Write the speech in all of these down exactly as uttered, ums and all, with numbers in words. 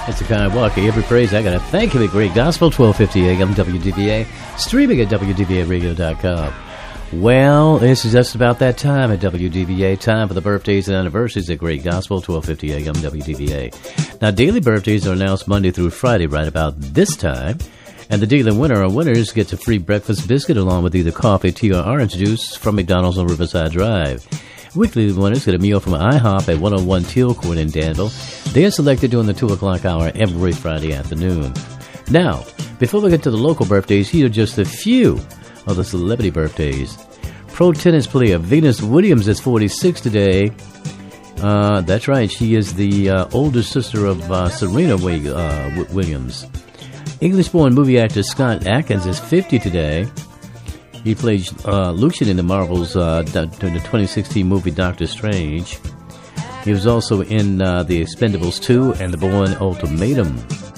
It's a kind of walk. Every praise I got to thank you at Great Gospel, twelve fifty A M W D V A, streaming at W D V A radio dot com. Well, this is just about that time at W D V A. Time for the birthdays and anniversaries at Great Gospel, twelve fifty A M W D V A. Now, daily birthdays are announced Monday through Friday right about this time. And the daily winner or winners gets a free breakfast biscuit along with either coffee, tea, or orange juice from McDonald's on Riverside Drive. Weekly winners get a meal from IHOP at one oh one Teal Court in Danville. They are selected during the two o'clock hour every Friday afternoon. Now, before we get to the local birthdays, here are just a few of the celebrity birthdays. Pro tennis player Venus Williams is forty-six today. Uh, that's right, she is the uh, older sister of uh, Serena w- uh, w- Williams. English-born movie actor Scott Adkins is fifty today. He played uh, Lucian in the Marvels uh, during the twenty sixteen movie Doctor Strange. He was also in uh, The Expendables two and The Bourne Ultimatum.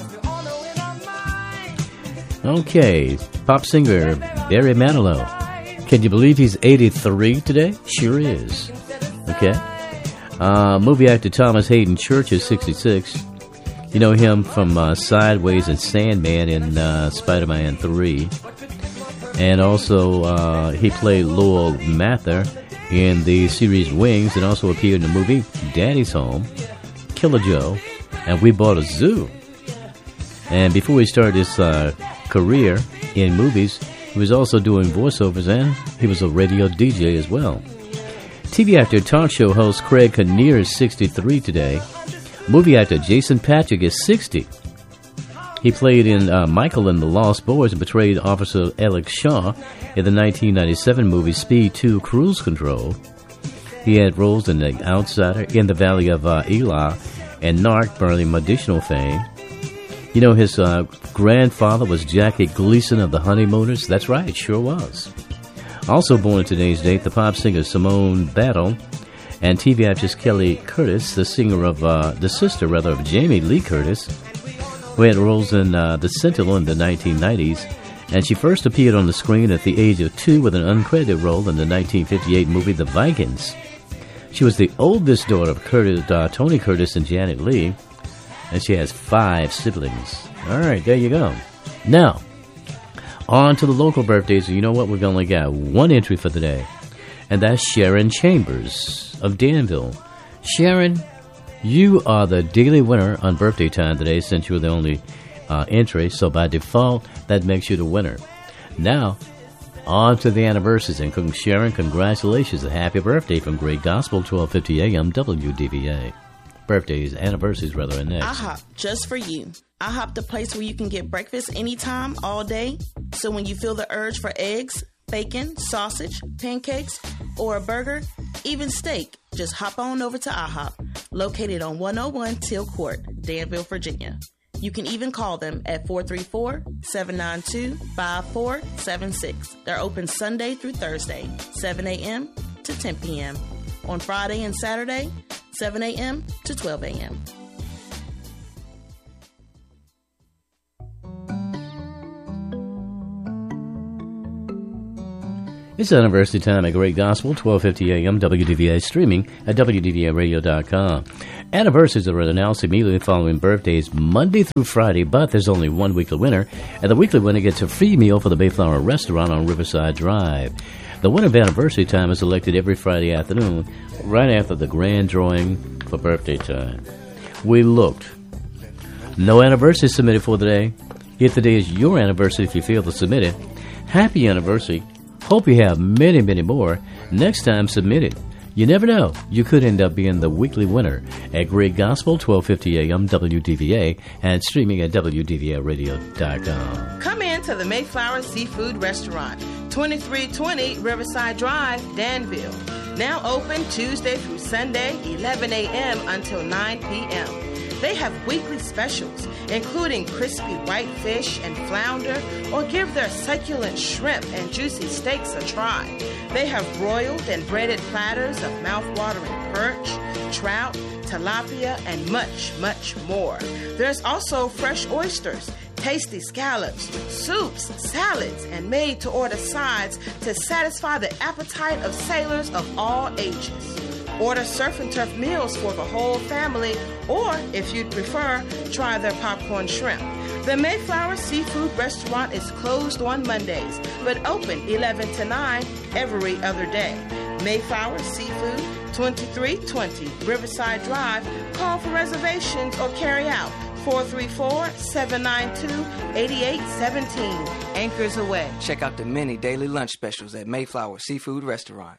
Okay, pop singer Barry Manilow. Can you believe he's eighty-three today? Sure is. Okay. Uh, movie actor Thomas Hayden Church is sixty-six. You know him from uh, Sideways and Sandman in uh, Spider-Man three. And also, uh, he played Lowell Mather in the series Wings and also appeared in the movie Daddy's Home, Killer Joe, and We Bought a Zoo. And before he started his uh, career in movies, he was also doing voiceovers and he was a radio D J as well. T V actor, talk show host Craig Kinnear is sixty-three today. Movie actor Jason Patrick is sixty. He played in uh, Michael and the Lost Boys and portrayed Officer Alex Shaw in the nineteen ninety-seven movie Speed two Cruise Control. He had roles in The Outsider, In the Valley of uh, Elah, and Narc, burning medicinal fame. You know, his uh, grandfather was Jackie Gleason of the Honeymooners. That's right, sure was. Also born on today's date, the pop singer Simone Battle and T V actress Kelly Curtis, the singer of, uh, the sister, rather, of Jamie Lee Curtis, who had roles in uh, The Sentinel in the nineteen nineties, and she first appeared on the screen at the age of two with an uncredited role in the nineteen fifty-eight movie The Vikings. She was the oldest daughter of Curtis, uh, Tony Curtis and Janet Leigh, and she has five siblings. All right, there you go. Now, on to the local birthdays. You know what? We've only got one entry for the day, and that's Sharon Chambers of Danville. Sharon, you are the daily winner on birthday time today since you're the only uh, entry, so by default, that makes you the winner. Now, on to the anniversaries, and Sharon, congratulations and happy birthday from Great Gospel, twelve fifty A M W D V A. Birthdays, anniversaries, rather, are next. IHOP, just for you. IHOP, the place where you can get breakfast anytime, all day. So when you feel the urge for eggs, bacon, sausage, pancakes, or a burger, even steak, just hop on over to IHOP, located on one oh one Teal Court, Danville, Virginia. You can even call them at four three four, seven nine two, five four seven six. They're open Sunday through Thursday, seven A M to ten P M On Friday and Saturday, seven A M to twelve A M It's anniversary time at Great Gospel, twelve fifty A M W D V A, streaming at W D V A radio dot com. Anniversaries are announced immediately following birthdays Monday through Friday, but there's only one weekly winner, and the weekly winner gets a free meal for the Bayflower Restaurant on Riverside Drive. The winner of anniversary time is elected every Friday afternoon, right after the grand drawing for birthday time. We looked. No anniversary submitted for the day. If today is your anniversary, if you feel to submit it, happy anniversary. Hope you have many, many more. Next time, submit it. You never know. You could end up being the weekly winner at Great Gospel, twelve fifty A M W D V A, and streaming at W D V A radio dot com. Come in to the Mayflower Seafood Restaurant, twenty-three twenty Riverside Drive, Danville. Now open Tuesday through Sunday, eleven A M until nine P M They have weekly specials, including crispy white fish and flounder, or give their succulent shrimp and juicy steaks a try. They have broiled and breaded platters of mouth-watering perch, trout, tilapia, and much, much more. There's also fresh oysters, tasty scallops, soups, salads, and made-to-order sides to satisfy the appetite of sailors of all ages. Order Surf and Turf meals for the whole family, or if you'd prefer, try their popcorn shrimp. The Mayflower Seafood Restaurant is closed on Mondays, but open eleven to nine every other day. Mayflower Seafood, twenty-three twenty Riverside Drive. Call for reservations or carry out four three four, seven nine two, eight eight one seven. Anchors away. Check out the many daily lunch specials at Mayflower Seafood Restaurant.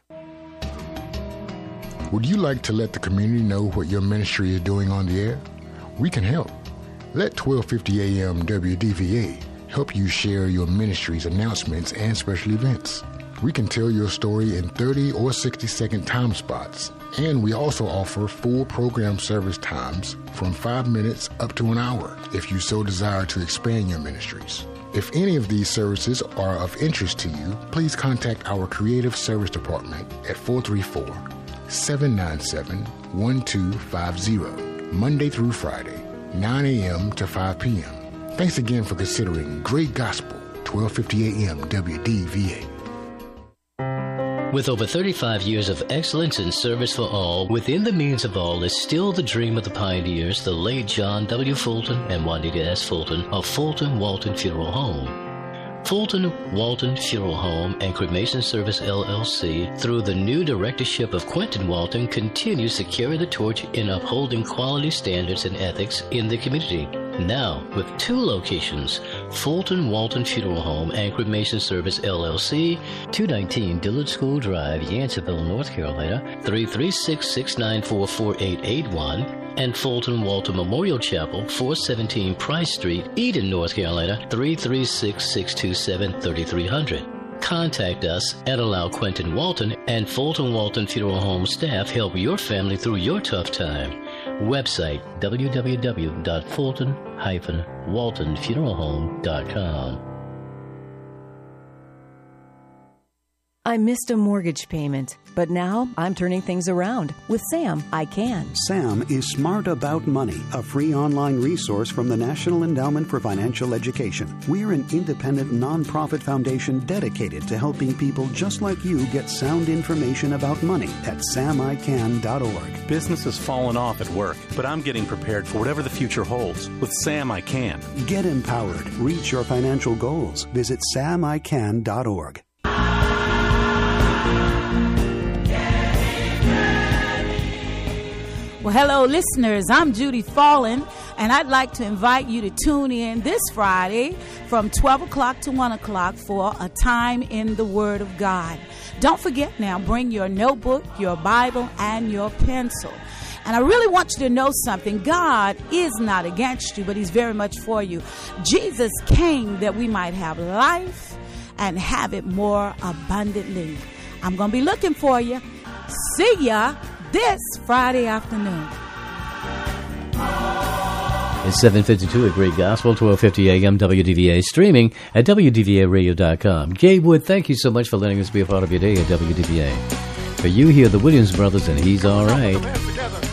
Would you like to let the community know what your ministry is doing on the air? We can help. Let twelve fifty A M W D V A help you share your ministry's announcements and special events. We can tell your story in thirty or sixty second time spots, and we also offer full program service times from five minutes up to an hour if you so desire to expand your ministries. If any of these services are of interest to you, please contact our Creative Service Department at four three four, seven nine seven, one two five zero, Monday through Friday, nine A M to five P M Thanks again for considering Great Gospel, twelve fifty A M W D V A. With over thirty-five years of excellence in service for all, within the means of all is still the dream of the pioneers, the late John W. Fulton and Juanita S. Fulton of Fulton Walton Funeral Home. Fulton Walton Funeral Home and Cremation Service, L L C, through the new directorship of Quentin Walton, continues to carry the torch in upholding quality standards and ethics in the community. Now, with two locations, Fulton Walton Funeral Home and Cremation Service, L L C, two nineteen Dillard School Drive, Yanceyville, North Carolina, three three six, six nine four, four eight eight one, and Fulton Walton Memorial Chapel, four seventeen Price Street, Eden, North Carolina, three three six, six two seven, three three zero zero. Contact us and allow Quentin Walton and Fulton Walton Funeral Home staff help your family through your tough time. Website w w w dot fulton dash walton funeral home dot com. I missed a mortgage payment, but now I'm turning things around. With Sam, I can. Sam is Smart About Money, a free online resource from the National Endowment for Financial Education. We're an independent nonprofit foundation dedicated to helping people just like you get sound information about money at sam i can dot org. Business has fallen off at work, but I'm getting prepared for whatever the future holds. With Sam, I can. Get empowered. Reach your financial goals. Visit sam i can dot org. Well, hello, listeners. I'm Judy Fallon, and I'd like to invite you to tune in this Friday from twelve o'clock to one o'clock for a time in the Word of God. Don't forget now, bring your notebook, your Bible, and your pencil. And I really want you to know something. God is not against you, but He's very much for you. Jesus came that we might have life and have it more abundantly. I'm going to be looking for you. See ya this Friday afternoon. It's seven fifty-two at Great Gospel, twelve fifty A M W D V A, streaming at w d v a radio dot com. Gabe Wood, thank you so much for letting us be a part of your day at W D V A. For you, hear the Williams Brothers, and he's all right.